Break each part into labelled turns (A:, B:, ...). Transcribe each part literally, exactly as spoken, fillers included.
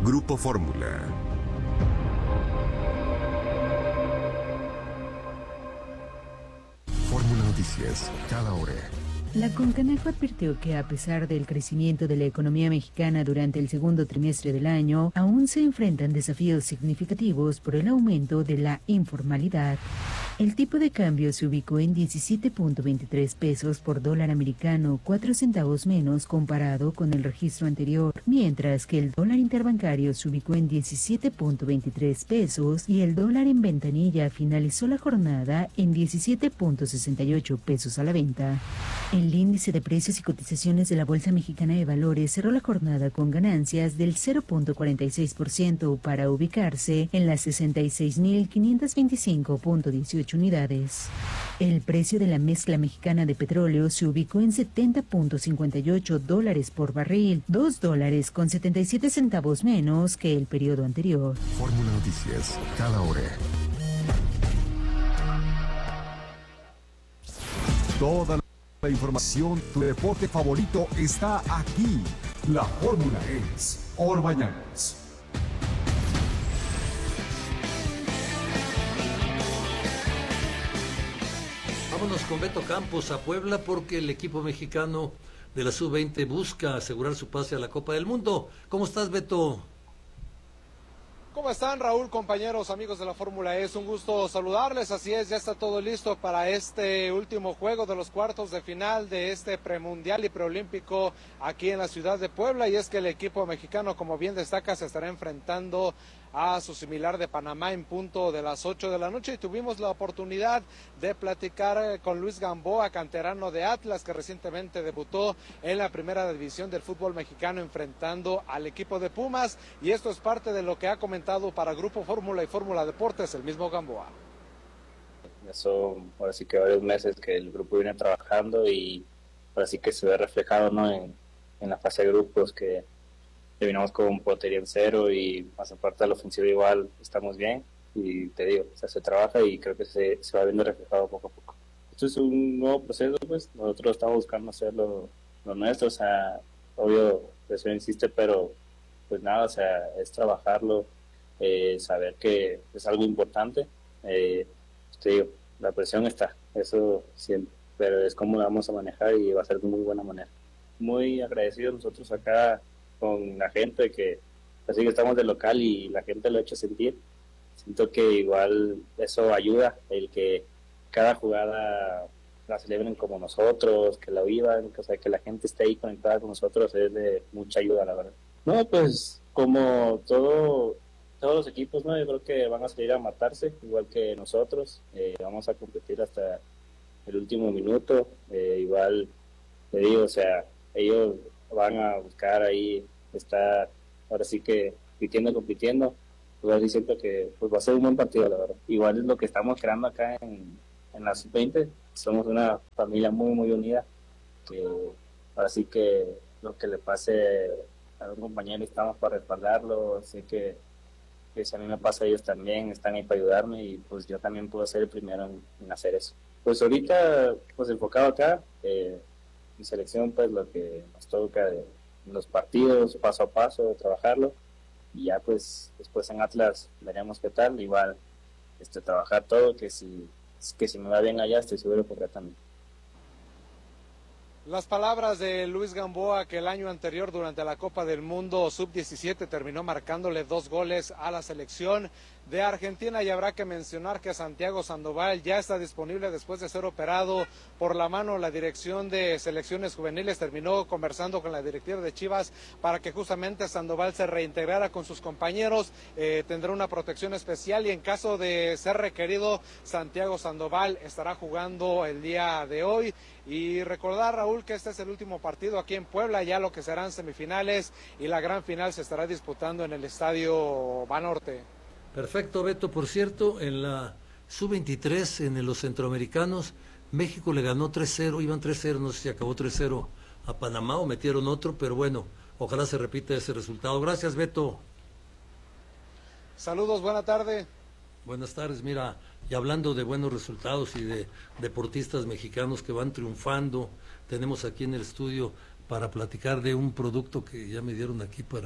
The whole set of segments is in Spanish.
A: Grupo Fórmula. Fórmula Noticias, cada hora.
B: La Concanaco advirtió que a pesar del crecimiento de la economía mexicana durante el segundo trimestre del año, aún se enfrentan desafíos significativos por el aumento de la informalidad. El tipo de cambio se ubicó en diecisiete punto veintitrés pesos por dólar americano, cuatro centavos menos comparado con el registro anterior, mientras que el dólar interbancario se ubicó en diecisiete punto veintitrés pesos y el dólar en ventanilla finalizó la jornada en diecisiete punto sesenta y ocho pesos a la venta. El índice de precios y cotizaciones de la Bolsa Mexicana de Valores cerró la jornada con ganancias del cero punto cuarenta y seis por ciento para ubicarse en las sesenta y seis mil quinientos veinticinco punto dieciocho unidades. El precio de la mezcla mexicana de petróleo se ubicó en setenta punto cincuenta y ocho dólares por barril, dos dólares con setenta y siete centavos menos que el periodo anterior.
A: Fórmula Noticias, cada hora. Toda la información, tu deporte favorito está aquí. La fórmula es Orbañanos.
C: Vámonos con Beto Campos a Puebla porque el equipo mexicano de la sub veinte busca asegurar su pase a la Copa del Mundo. ¿Cómo estás, Beto?
D: ¿Cómo están, Raúl, compañeros, amigos de la Fórmula E? Es un gusto saludarles, así es, ya está todo listo para este último juego de los cuartos de final de este premundial y preolímpico aquí en la ciudad de Puebla, y es que el equipo mexicano, como bien destaca, se estará enfrentando a su similar de Panamá en punto de las ocho de la noche, y tuvimos la oportunidad de platicar con Luis Gamboa, canterano de Atlas, que recientemente debutó en la primera división del fútbol mexicano enfrentando al equipo de Pumas, y esto es parte de lo que ha comentado para Grupo Fórmula y Fórmula Deportes el mismo Gamboa.
E: Ya son ahora sí que varios meses que el grupo viene trabajando y ahora sí que se ve reflejado, ¿no? en, en la fase de grupos, que terminamos con portería en cero y más aparte de la ofensiva igual estamos bien, y te digo, o sea, se trabaja y creo que se, se va viendo reflejado poco a poco. Esto es un nuevo proceso, pues nosotros estamos buscando hacer lo, lo nuestro, o sea, obvio, eso insiste, pero pues nada, o sea, es trabajarlo, eh, saber que es algo importante, eh, te digo, la presión está, eso siempre, pero es cómo la vamos a manejar y va a ser de muy buena manera. Muy agradecidos nosotros acá con la gente, que así que estamos de local y la gente lo ha hecho sentir. Siento que igual eso ayuda, el que cada jugada la celebren como nosotros, que la vivan, o sea, que la gente esté ahí conectada con nosotros es de mucha ayuda, la verdad. No, pues como todo, todos los equipos, ¿no? Yo creo que van a salir a matarse, igual que nosotros, eh, vamos a competir hasta el último minuto, eh, igual te digo, o sea, ellos van a buscar ahí estar, ahora sí que compitiendo, compitiendo, igual sí siento que pues va a ser un buen partido, la verdad. Igual es lo que estamos creando acá en, en la sub veinte, somos una familia muy, muy unida, que ahora sí que lo que le pase a un compañero estamos para respaldarlo, así que, que si a mí me pasa, ellos también están ahí para ayudarme, y pues yo también puedo ser el primero en, en hacer eso. Pues ahorita, pues enfocado acá, eh, mi selección, pues lo que nos toca de los partidos, paso a paso, trabajarlo, y ya pues después en Atlas veremos qué tal, igual este trabajar todo, que si, que si me va bien allá estoy seguro que acá también.
D: Las palabras de Luis Gamboa, que el año anterior durante la Copa del Mundo sub diecisiete terminó marcándole dos goles a la selección de Argentina, y habrá que mencionar que Santiago Sandoval ya está disponible después de ser operado por la mano. La dirección de selecciones juveniles terminó conversando con la directiva de Chivas para que justamente Sandoval se reintegrara con sus compañeros, eh, tendrá una protección especial, y en caso de ser requerido, Santiago Sandoval estará jugando el día de hoy. Y recordar, Raúl, que este es el último partido aquí en Puebla, ya lo que serán semifinales, y la gran final se estará disputando en el Estadio Banorte.
C: Perfecto, Beto. Por cierto, en la sub veintitrés, en los centroamericanos, México le ganó tres cero, iban tres cero, no sé si acabó tres cero a Panamá o metieron otro, pero bueno, ojalá se repita ese resultado. Gracias, Beto.
D: Saludos, buena tarde.
C: Buenas tardes. Mira, y hablando de buenos resultados y de deportistas mexicanos que van triunfando, tenemos aquí en el estudio para platicar de un producto que ya me dieron aquí para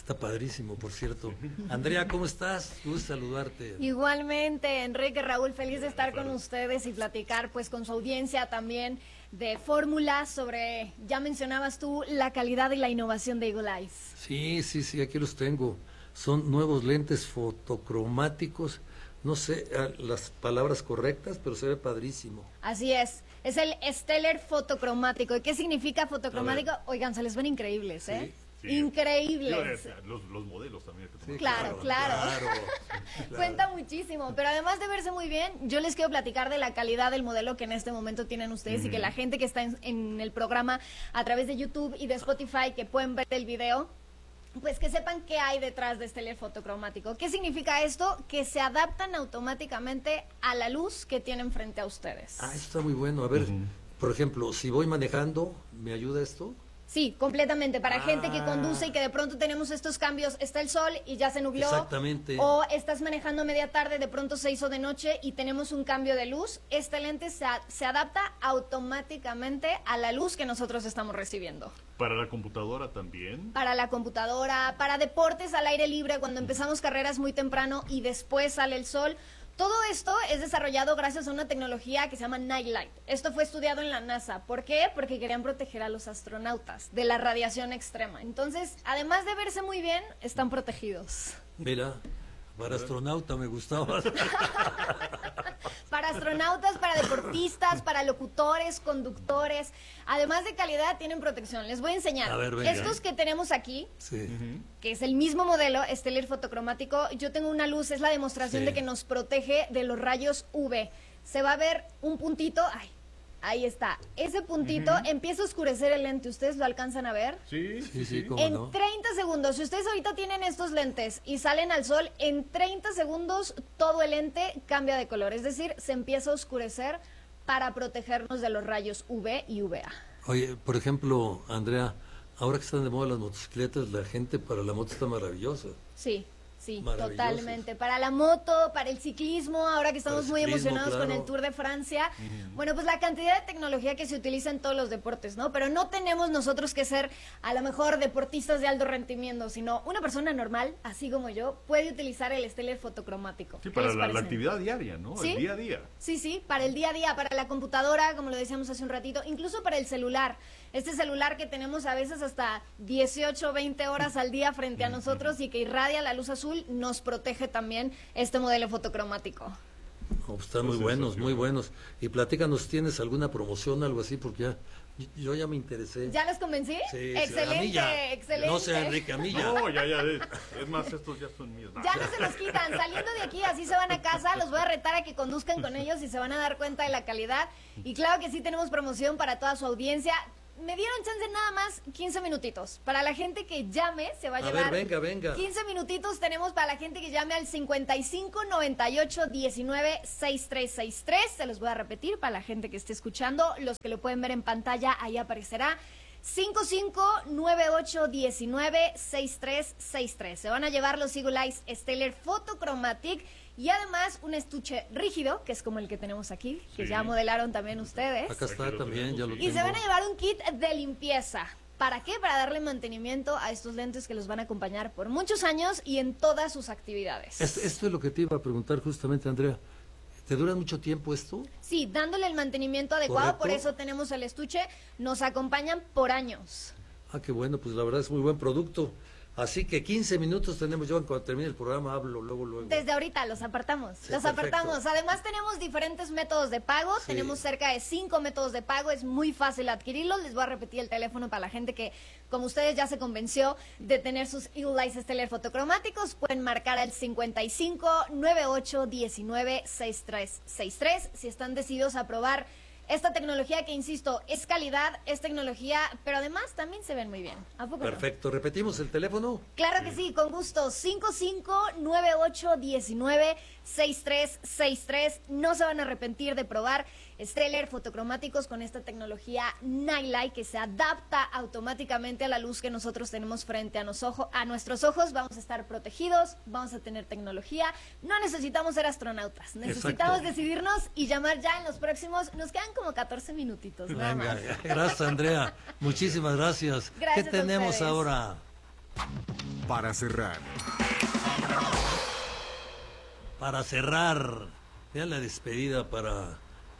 C: Está padrísimo, por cierto. Andrea, ¿cómo estás? Gusto saludarte.
F: Igualmente, Enrique, Raúl, feliz de estar con ustedes y platicar pues con su audiencia también de fórmulas sobre, ya mencionabas tú, la calidad y la innovación de Eagle Eyes.
C: Sí, sí, sí, aquí los tengo. Son nuevos lentes fotocromáticos. No sé las palabras correctas, pero se ve padrísimo.
F: Así es. Es el Stellar fotocromático. ¿Y qué significa fotocromático? Oigan, se les ven increíbles, ¿eh?
G: Sí. Sí.
F: Increíbles.
G: Sí, los, los modelos también.
C: Sí,
F: claro, claro.
C: claro, claro.
F: Cuenta muchísimo, pero además de verse muy bien, yo les quiero platicar de la calidad del modelo que en este momento tienen ustedes mm. y que la gente que está en, en el programa a través de YouTube y de Spotify, que pueden ver el video, pues que sepan qué hay detrás de este Stellar fotocromático. ¿Qué significa esto? Que se adaptan automáticamente a la luz que tienen frente a ustedes.
C: Ah, eso está muy bueno. A ver, uh-huh. por ejemplo, si voy manejando, ¿me ayuda esto?
F: Sí, completamente. Para
C: ah.
F: gente que conduce y que de pronto tenemos estos cambios, está el sol y ya se nubló.
C: Exactamente.
F: O estás manejando a media tarde, de pronto se hizo de noche y tenemos un cambio de luz. Este lente se, a, se adapta automáticamente a la luz que nosotros estamos recibiendo.
G: ¿Para la computadora también?
F: Para la computadora, para deportes al aire libre, cuando empezamos carreras muy temprano y después sale el sol. Todo esto es desarrollado gracias a una tecnología que se llama Nightlight. Esto fue estudiado en la NASA. ¿Por qué? Porque querían proteger a los astronautas de la radiación extrema. Entonces, además de verse muy bien, están protegidos.
C: Mira, para astronauta me gustaba.
F: Para astronautas, para deportistas, para locutores, conductores. Además de calidad, tienen protección. Les voy a enseñar.
C: A ver, venga.
F: Estos que tenemos aquí,
C: sí.
F: que es el mismo modelo, Stellar fotocromático, yo tengo una luz, es la demostración sí. de que nos protege de los rayos U V. Se va a ver un puntito, ay, ahí está. Ese puntito uh-huh. empieza a oscurecer el lente. ¿Ustedes lo alcanzan a ver?
G: Sí,
C: sí, sí. ¿Cómo
F: en
C: no?
F: treinta segundos, si ustedes ahorita tienen estos lentes y salen al sol, en treinta segundos todo el lente cambia de color. Es decir, se empieza a oscurecer para protegernos de los rayos U V y U V A.
C: Oye, por ejemplo, Andrea, ahora que están de moda las motocicletas, la gente para la moto está maravillosa.
F: Sí. Sí, totalmente. Para la moto, para el ciclismo, ahora que estamos muy emocionados claro. con el Tour de Francia. Uh-huh. Bueno, pues la cantidad de tecnología que se utiliza en todos los deportes, ¿no? Pero no tenemos nosotros que ser a lo mejor deportistas de alto rendimiento, sino una persona normal, así como yo, puede utilizar el Stellar fotocromático.
G: Sí, para la, la actividad diaria, ¿no?
F: ¿Sí?
G: El día a día.
F: Sí, sí, para el día a día, para la computadora, como lo decíamos hace un ratito, incluso para el celular. Este celular que tenemos a veces hasta dieciocho, veinte horas al día frente a nosotros y que irradia la luz azul, nos protege también este modelo fotocromático.
C: Oh, están muy buenos, muy buenos. Y platícanos, ¿tienes alguna promoción, algo así? Porque ya, yo ya me interesé.
F: ¿Ya los convencí?
C: Sí,
F: excelente,
C: a mí ya,
F: excelente.
C: No sé, Enrique, a mí ya.
G: No, ya, ya, es más, estos ya son míos.
F: Ya no se los quitan, saliendo de aquí, así se van a casa, los voy a retar a que conduzcan con ellos y se van a dar cuenta de la calidad. Y claro que sí tenemos promoción para toda su audiencia. Me dieron chance nada más quince minutitos. Para la gente que llame, se va a, a llevar.
C: Ver, venga, venga.
F: quince minutitos tenemos para la gente que llame al cincuenta y cinco, noventa y ocho, diecinueve, sesenta y tres sesenta y tres. Se los voy a repetir para la gente que esté escuchando. Los que lo pueden ver en pantalla, ahí aparecerá. cincuenta y cinco, noventa y ocho, diecinueve, sesenta y tres sesenta y tres. Se van a llevar los Eagle Eyes Stellar Photochromatic. Y además un estuche rígido, que es como el que tenemos aquí, que sí. ya modelaron también ustedes.
C: Acá está también, ya lo tengo.
F: Y se van a llevar un kit de limpieza. ¿Para qué? Para darle mantenimiento a estos lentes que los van a acompañar por muchos años y en todas sus actividades.
C: Esto, esto es lo que te iba a preguntar justamente, Andrea. ¿Te dura mucho tiempo esto?
F: Sí, dándole el mantenimiento adecuado,
C: ¿correcto?
F: Por eso tenemos el estuche. Nos acompañan por años.
C: Ah, qué bueno, pues la verdad es muy buen producto. Así que quince minutos tenemos, yo cuando termine el programa hablo luego, luego.
F: Desde ahorita los apartamos,
C: sí,
F: los
C: perfecto.
F: apartamos. Además tenemos diferentes métodos de pago, sí. tenemos cerca de cinco métodos de pago, es muy fácil adquirirlos. Les voy a repetir el teléfono para la gente que, como ustedes ya se convenció de tener sus Eagle Eyes Stellar fotocromáticos, pueden marcar al cincuenta y cinco, noventa y ocho, diecinueve, sesenta y tres sesenta y tres. Si están decididos a probar esta tecnología que, insisto, es calidad, es tecnología, pero además también se ven muy bien. ¿A poco
C: perfecto,
F: no?
C: ¿Repetimos el teléfono?
F: Claro que sí, con gusto. cincuenta y cinco, noventa y ocho, diecinueve, sesenta y tres sesenta y tres. No se van a arrepentir de probar Stellar fotocromáticos con esta tecnología Nightlight que se adapta automáticamente a la luz que nosotros tenemos frente a, nos ojo, a nuestros ojos. Vamos a estar protegidos, vamos a tener tecnología. No necesitamos ser astronautas, necesitamos Exacto. decidirnos y llamar ya en los próximos. Nos quedan como catorce minutitos. Nada
C: Venga,
F: más.
C: Gracias, Andrea. Muchísimas gracias.
F: Gracias
C: ¿Qué tenemos
F: a
C: ahora?
A: para cerrar.
C: Para cerrar, vean la despedida para,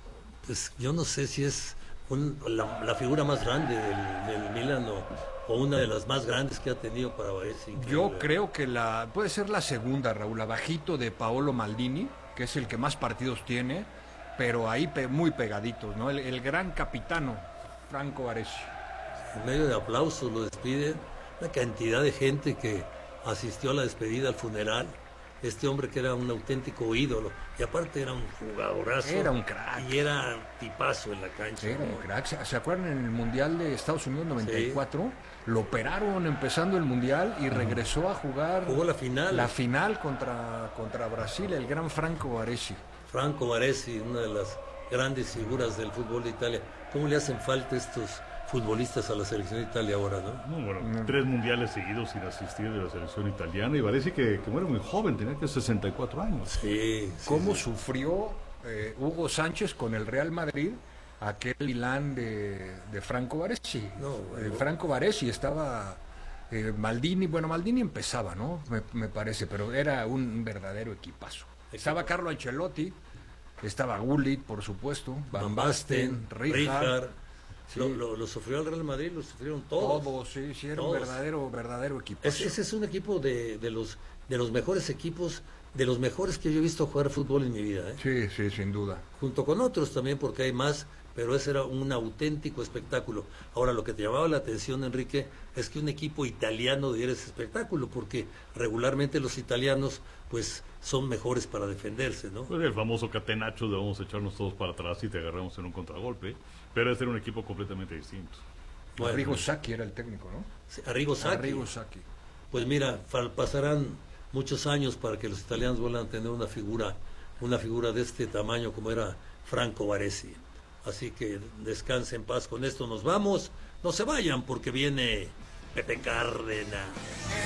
C: pues yo no sé si es un, la, la figura más grande del, del Milan o, o una de las más grandes que ha tenido para Varese.
H: Yo creo que la puede ser la segunda, Raúl, abajito de Paolo Maldini, que es el que más partidos tiene, pero ahí pe, muy pegaditos, ¿no? El, el gran capitano, Franco Baresi.
C: En medio de aplausos lo despiden, la cantidad de gente que asistió a la despedida, al funeral. Este hombre que era un auténtico ídolo, y aparte era un jugadorazo.
H: Era un crack.
C: Y era tipazo en la cancha.
H: Era
C: ¿no?
H: un crack. ¿Se, ¿Se acuerdan en el Mundial de Estados Unidos noventa y cuatro? Sí. Lo operaron empezando el Mundial y regresó a jugar.
C: Jugó la final.
H: La final contra, contra Brasil, el gran Franco Baresi.
C: Franco Baresi, una de las grandes figuras del fútbol de Italia. ¿Cómo le hacen falta estos futbolistas a la selección de Italia ahora, no?
G: No, bueno, no. Tres mundiales seguidos sin asistir de la selección italiana, y parece que, que muere muy joven, tenía que sesenta y cuatro años.
C: Sí, sí.
H: ¿Cómo sí. sufrió eh, Hugo Sánchez con el Real Madrid aquel Milán de, de Franco Baresi?
C: No, bueno.
H: eh, Franco Baresi estaba eh, Maldini, bueno, Maldini empezaba, ¿no? Me, me parece, pero era un verdadero equipazo. Estaba Carlo Ancelotti, estaba Gullit, por supuesto, Van Basten, Rijkaard. Sí.
C: Lo, lo, lo sufrió el Real Madrid, lo sufrieron todos.
H: Todos, sí, sí, era
C: todos.
H: un verdadero, verdadero equipo.
C: Es, ese es un equipo de, de los de los mejores equipos, de los mejores que yo he visto jugar fútbol en mi vida. ¿eh?
H: Sí, sí, sin duda.
C: Junto con otros también, porque hay más, pero ese era un auténtico espectáculo. Ahora, lo que te llamaba la atención, Enrique, es que un equipo italiano diera ese espectáculo, porque regularmente los italianos, pues, son mejores para defenderse, ¿no?
G: Pues el famoso catenaccio de vamos a echarnos todos para atrás y te agarramos en un contragolpe, pero este era un equipo completamente distinto.
H: Bueno, Arrigo Sacchi era el técnico, ¿no?
C: Sí, Arrigo Sacchi.
H: Arrigo Sacchi.
C: Pues mira, pasarán muchos años para que los italianos vuelvan a tener una figura, una figura de este tamaño como era Franco Baresi. Así que descanse en paz. Con esto nos vamos. No se vayan porque viene Pepe Cárdenas.